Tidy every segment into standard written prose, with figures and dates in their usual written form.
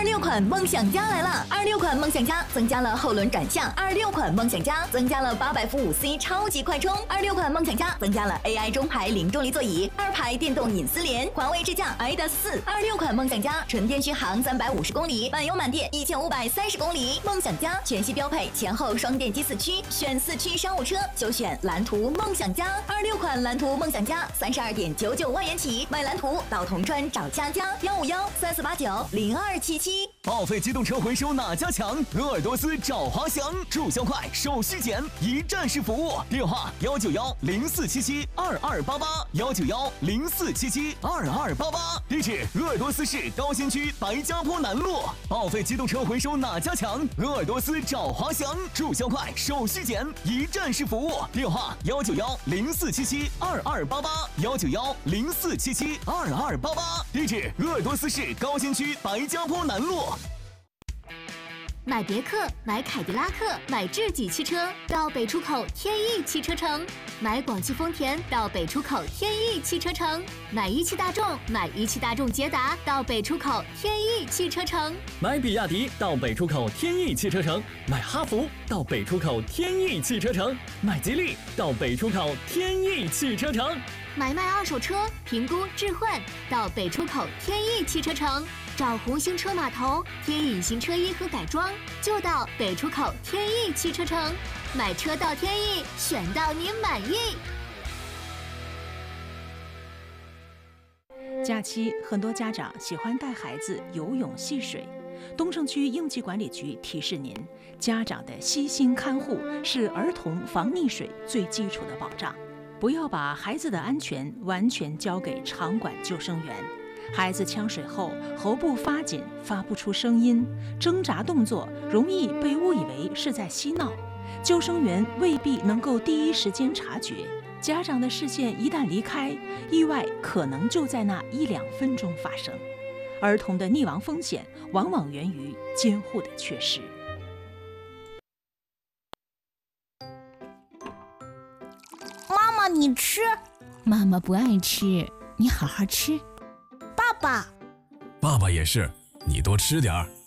26款梦想家来了！26款梦想家增加了后轮转向，26款梦想家增加了800伏 5C 超级快充，26款梦想家增加了 AI 中排零重力座椅，2排电动隐私联，环卫智驾 i-4。26款梦想家纯电续航350公里，满油满电1530公里。梦想家全系标配前后双电机4驱，选4驱商务车就选蓝图梦想家。26款蓝图梦想家32.99万元起，买蓝图到铜川找佳佳15134890277。 报废机动车回收哪家强？鄂尔多斯找华翔，注销快，手续简，一站式服务。电话19104772288，19104772288。地址鄂尔多斯市高新区白家坡南路。报废机动车回收哪家强？鄂尔多斯找华翔，注销快，手续简，一站式服务。电话19104772288，19104772288。地址鄂尔多斯市高新区白家坡南路。 买别克、买凯迪拉克、买智己汽车到北出口天翼汽车城，买广汽丰田到北出口天翼汽车城，买一汽大众、买一汽大众捷达到北出口天翼汽车城， 买比亚迪到北出口天翼汽车城，买哈弗到北出口天翼汽车城，买吉利到北出口天翼汽车城， 买卖二手车评估置换到北出口天翼汽车城，找红星车码头贴隐形车衣和改装就到北出口天翼汽车城，买车到天翼，选到你满意。 假期，很多家长喜欢带孩子游泳戏水。东城区应急管理局提示您，家长的悉心看护是儿童防溺水最基础的保障。不要把孩子的安全完全交给场馆救生员。孩子呛水后，喉部发紧，发不出声音，挣扎动作容易被误以为是在嬉闹，救生员未必能够第一时间察觉。家长的视线一旦离开，意外可能就在那1-2分钟发生。儿童的溺亡风险往往源于监护的缺失。 妈妈，你吃？ 妈妈不爱吃，你好好吃。 爸爸也是，你多吃点儿。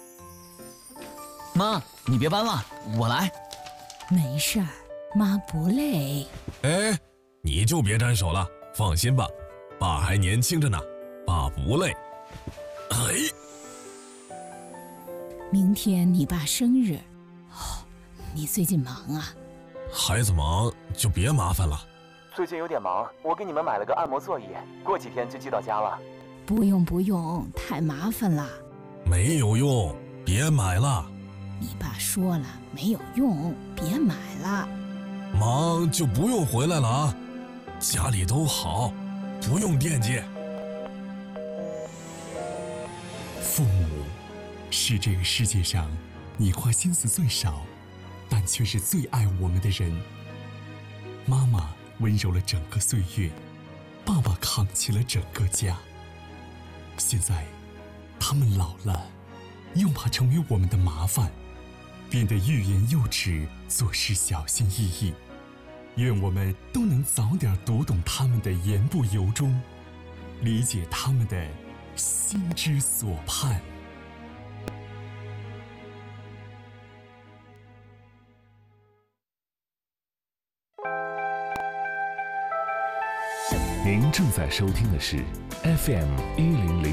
妈，你别搬了，我来。 没事儿，妈不累。 哎，你就别沾手了，放心吧，爸还年轻着呢，爸不累。哎， 明天你爸生日，你最近忙啊？ 孩子忙就别麻烦了。 最近有点忙，我给你们买了个按摩座椅，过几天就寄到家了。 不用，太麻烦了。 没有用，别买了。 你爸说了，没有用，别买了。 忙就不用回来了啊，家里都好，不用惦记。 父母是这个世界上你花心思最少，但却是最爱我们的人。妈妈温柔了整个岁月，爸爸扛起了整个家。现在他们老了，又怕成为我们的麻烦，变得欲言又止，做事小心翼翼。愿我们都能早点读懂他们的言不由衷，理解他们的心之所盼。 您正在收听的是 FM 1006